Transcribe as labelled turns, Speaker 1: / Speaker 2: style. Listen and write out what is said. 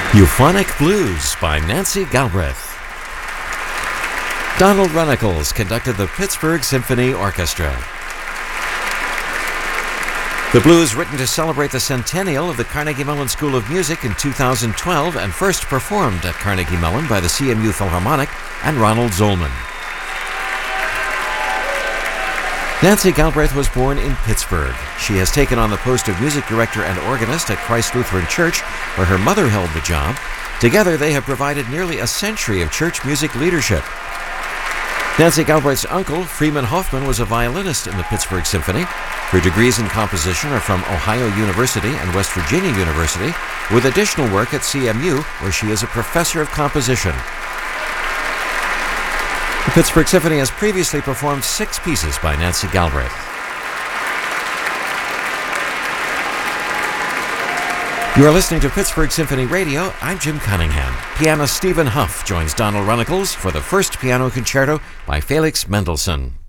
Speaker 1: Euphonic Blues by Nancy Galbraith. Donald Runnicles conducted the Pittsburgh Symphony Orchestra. The blues written to celebrate the centennial of the Carnegie Mellon School of Music in 2012 and first performed at Carnegie Mellon by the CMU Philharmonic and Ronald Zolman. Nancy Galbraith was born in Pittsburgh. She has taken on the post of music director and organist at Christ Lutheran Church, where her mother held the job. Together, they have provided nearly a century of church music leadership. Nancy Galbraith's uncle, Freeman Hoffman, was a violinist in the Pittsburgh Symphony. Her degrees in composition are from Ohio University and West Virginia University, with additional work at CMU, where she is a professor of composition. The Pittsburgh Symphony has previously performed 6 pieces by Nancy Galbraith. You are listening to Pittsburgh Symphony Radio. I'm Jim Cunningham. Pianist Stephen Huff joins Donald Runnicles for the first piano concerto by Felix Mendelssohn.